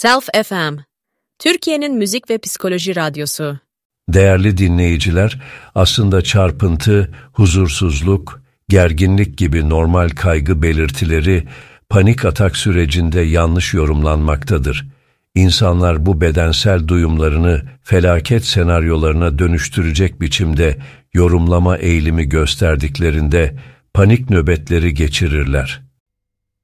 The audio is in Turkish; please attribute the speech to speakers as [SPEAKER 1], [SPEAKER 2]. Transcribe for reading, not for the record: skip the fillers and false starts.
[SPEAKER 1] Self FM, Türkiye'nin müzik ve psikoloji radyosu.
[SPEAKER 2] Değerli dinleyiciler, aslında çarpıntı, huzursuzluk, gerginlik gibi normal kaygı belirtileri panik atak sürecinde yanlış yorumlanmaktadır. İnsanlar bu bedensel duyumlarını felaket senaryolarına dönüştürecek biçimde yorumlama eğilimi gösterdiklerinde panik nöbetleri geçirirler.